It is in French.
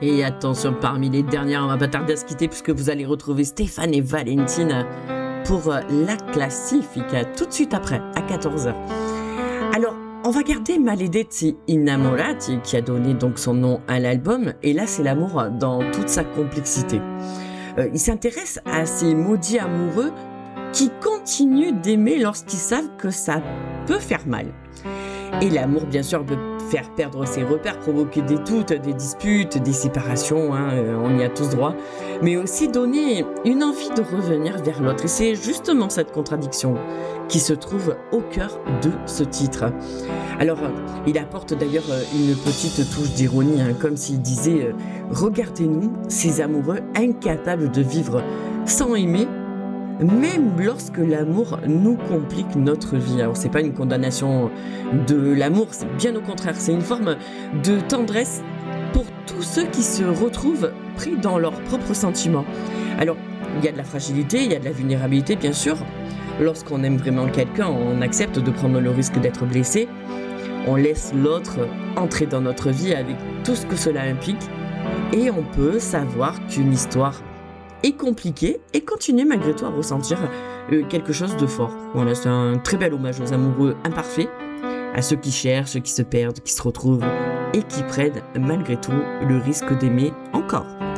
Et attention, parmi les dernières, on va pas tarder à se quitter puisque vous allez retrouver Stéphane et Valentine pour la classifica tout de suite après, à 14h. Alors, on va garder Maledetti Innamorati qui a donné donc son nom à l'album, et là c'est l'amour dans toute sa complexité. Il s'intéresse à ces maudits amoureux qui continuent d'aimer lorsqu'ils savent que ça peut faire mal. Et l'amour, bien sûr, peut faire perdre ses repères, provoquer des doutes, des disputes, des séparations, on y a tous droit, mais aussi donner une envie de revenir vers l'autre. Et c'est justement cette contradiction qui se trouve au cœur de ce titre. Alors, il apporte d'ailleurs une petite touche d'ironie, comme s'il disait « Regardez-nous, ces amoureux incapables de vivre sans aimer, même lorsque l'amour nous complique notre vie ». Alors c'est pas une condamnation de l'amour, c'est bien au contraire, c'est une forme de tendresse pour tous ceux qui se retrouvent pris dans leurs propres sentiments. Alors il y a de la fragilité, il y a de la vulnérabilité bien sûr. Lorsqu'on aime vraiment quelqu'un, on accepte de prendre le risque d'être blessé. On laisse l'autre entrer dans notre vie avec tout ce que cela implique, et on peut savoir qu'une histoire est compliqué et continuer malgré tout à ressentir quelque chose de fort. Voilà, c'est un très bel hommage aux amoureux imparfaits, à ceux qui cherchent, qui se perdent, qui se retrouvent et qui prennent malgré tout le risque d'aimer encore.